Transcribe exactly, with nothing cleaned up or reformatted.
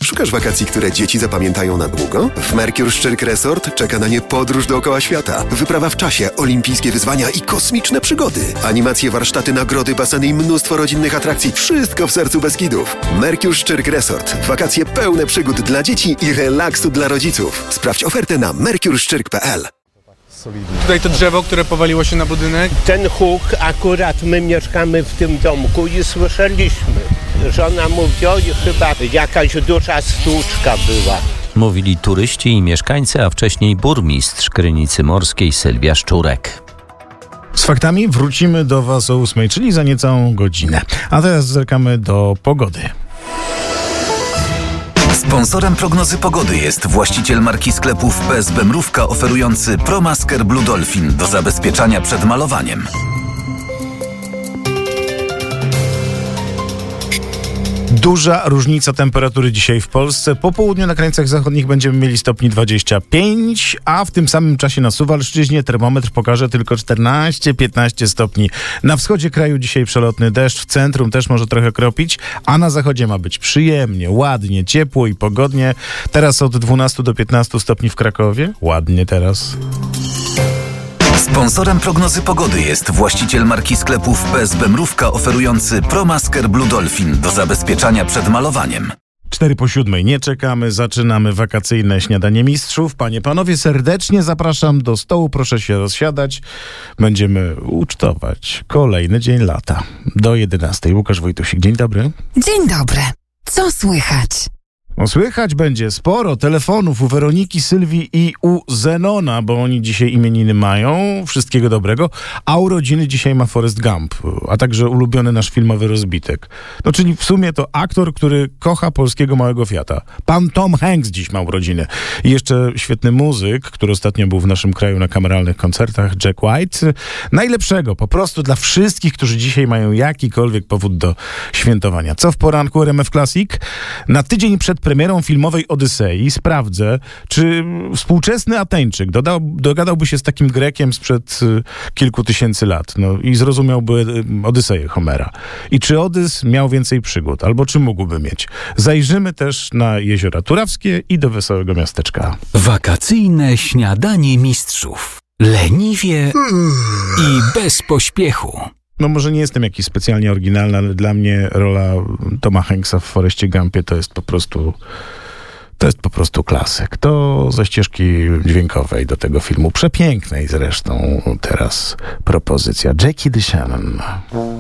Szukasz wakacji, które dzieci zapamiętają na długo? W Mercure Szczyrk Resort czeka na nie podróż dookoła świata, wyprawa w czasie, olimpijskie wyzwania i kosmiczne przygody. Animacje, warsztaty, nagrody, baseny i mnóstwo rodzinnych atrakcji. Wszystko w sercu Beskidów. Mercure Szczyrk Resort. Wakacje pełne przygód dla dzieci i relaksu dla rodziców. Sprawdź ofertę na mercure szczyrk kropka p l. Tutaj to drzewo, które powaliło się na budynek. Ten huk, akurat my mieszkamy w tym domku i słyszeliśmy. Żona mówi, oj, chyba jakaś duża stłuczka była. Mówili turyści i mieszkańcy, a wcześniej burmistrz Krynicy Morskiej Sylwia Szczurek. Z faktami wrócimy do Was o ósmej, czyli za niecałą godzinę. A teraz zerkamy do pogody. Sponsorem prognozy pogody jest właściciel marki sklepów P S B Mrówka oferujący ProMasker Blue Dolphin do zabezpieczania przed malowaniem. Duża różnica temperatury dzisiaj w Polsce. Po południu na krańcach zachodnich będziemy mieli stopni dwadzieścia pięć, a w tym samym czasie na Suwalszczyźnie termometr pokaże tylko czternaście piętnaście stopni. Na wschodzie kraju dzisiaj przelotny deszcz, w centrum też może trochę kropić, a na zachodzie ma być przyjemnie, ładnie, ciepło i pogodnie. Teraz od dwunastu do piętnastu stopni w Krakowie. Ładnie teraz. Sponsorem prognozy pogody jest właściciel marki sklepów P S B Mrówka oferujący ProMasker Blue Dolphin do zabezpieczania przed malowaniem. Cztery po siódmej. Nie czekamy, zaczynamy wakacyjne śniadanie mistrzów. Panie, panowie, serdecznie zapraszam do stołu. Proszę się rozsiadać. Będziemy ucztować kolejny dzień lata. Do jedenastej. Łukasz Wojtusik, dzień dobry. Dzień dobry. Co słychać? No, słychać będzie sporo telefonów u Weroniki, Sylwii i u Zenona, bo oni dzisiaj imieniny mają. Wszystkiego dobrego. A urodziny dzisiaj ma Forrest Gump, a także ulubiony nasz filmowy rozbitek. No, czyli w sumie to aktor, który kocha polskiego małego Fiata. Pan Tom Hanks dziś ma urodziny. I jeszcze świetny muzyk, który ostatnio był w naszym kraju na kameralnych koncertach, Jack White. Najlepszego po prostu dla wszystkich, którzy dzisiaj mają jakikolwiek powód do świętowania. Co w poranku R M F Classic? Na tydzień przed premierą filmowej Odysei sprawdzę, czy współczesny Ateńczyk dodał, dogadałby się z takim Grekiem sprzed y, kilku tysięcy lat, no, i zrozumiałby y, Odyseję Homera. I czy Odys miał więcej przygód, albo czy mógłby mieć. Zajrzymy też na Jeziora Turawskie i do Wesołego Miasteczka. Wakacyjne śniadanie mistrzów. Leniwie i bez pośpiechu. No może nie jestem jakiś specjalnie oryginalny, ale dla mnie rola Toma Hanksa w Forrestie Gumpie to jest po prostu to jest po prostu klasyk. To ze ścieżki dźwiękowej do tego filmu, przepięknej zresztą teraz propozycja. Jackie DeShannon.